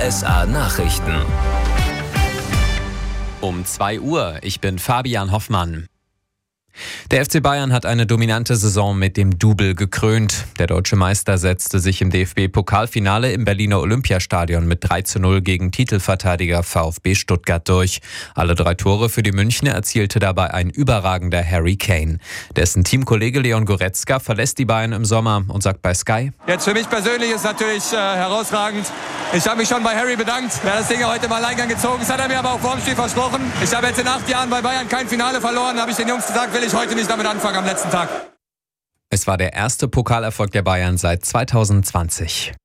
RSA Nachrichten. Um 2 Uhr, ich bin Fabian Hoffmann. Der FC Bayern hat eine dominante Saison mit dem Double gekrönt. Der deutsche Meister setzte sich im DFB-Pokalfinale im Berliner Olympiastadion mit 3:0 gegen Titelverteidiger VfB Stuttgart durch. Alle 3 Tore für die Münchner erzielte dabei ein überragender Harry Kane. Dessen Teamkollege Leon Goretzka verlässt die Bayern im Sommer und sagt bei Sky: Jetzt für mich persönlich ist natürlich herausragend. Ich habe mich schon bei Harry bedankt. Er hat das Ding heute im Alleingang gezogen. Das hat er mir aber auch vor dem Spiel versprochen. Ich habe jetzt in 8 Jahren bei Bayern kein Finale verloren. Da habe ich den Jungs gesagt, will ich heute nicht damit anfangen am letzten Tag. Es war der erste Pokalerfolg der Bayern seit 2020.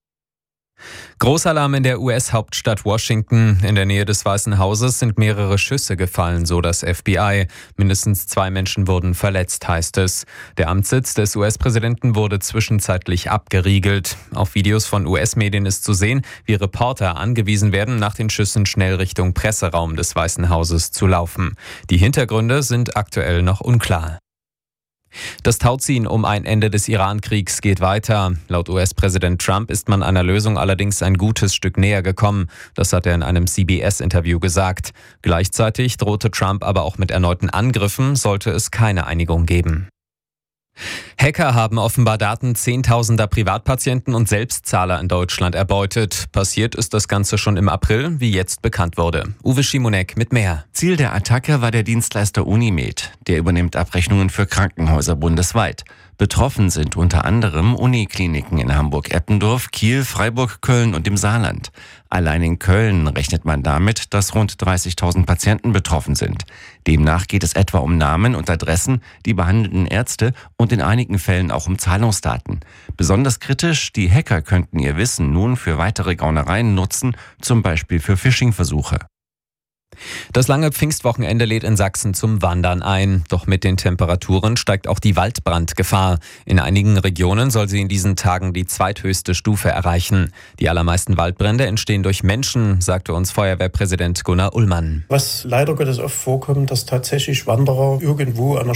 Großalarm in der US-Hauptstadt Washington. In der Nähe des Weißen Hauses sind mehrere Schüsse gefallen, so das FBI. Mindestens 2 Menschen wurden verletzt, heißt es. Der Amtssitz des US-Präsidenten wurde zwischenzeitlich abgeriegelt. Auf Videos von US-Medien ist zu sehen, wie Reporter angewiesen werden, nach den Schüssen schnell Richtung Presseraum des Weißen Hauses zu laufen. Die Hintergründe sind aktuell noch unklar. Das Tauziehen um ein Ende des Iran-Kriegs geht weiter. Laut US-Präsident Trump ist man einer Lösung allerdings ein gutes Stück näher gekommen. Das hat er in einem CBS-Interview gesagt. Gleichzeitig drohte Trump aber auch mit erneuten Angriffen, sollte es keine Einigung geben. Hacker haben offenbar Daten zehntausender Privatpatienten und Selbstzahler in Deutschland erbeutet. Passiert ist das Ganze schon im April, wie jetzt bekannt wurde. Uwe Schimonek mit mehr. Ziel der Attacke war der Dienstleister Unimed. Der übernimmt Abrechnungen für Krankenhäuser bundesweit. Betroffen sind unter anderem Unikliniken in Hamburg-Eppendorf, Kiel, Freiburg, Köln und im Saarland. Allein in Köln rechnet man damit, dass rund 30.000 Patienten betroffen sind. Demnach geht es etwa um Namen und Adressen, die behandelnden Ärzte und in einigen Fällen auch um Zahlungsdaten. Besonders kritisch, die Hacker könnten ihr Wissen nun für weitere Gaunereien nutzen, zum Beispiel für Phishing-Versuche. Das lange Pfingstwochenende lädt in Sachsen zum Wandern ein. Doch mit den Temperaturen steigt auch die Waldbrandgefahr. In einigen Regionen soll sie in diesen Tagen die zweithöchste Stufe erreichen. Die allermeisten Waldbrände entstehen durch Menschen, sagte uns Feuerwehrpräsident Gunnar Ullmann. Was leider Gottes oft vorkommt, dass tatsächlich Wanderer irgendwo an der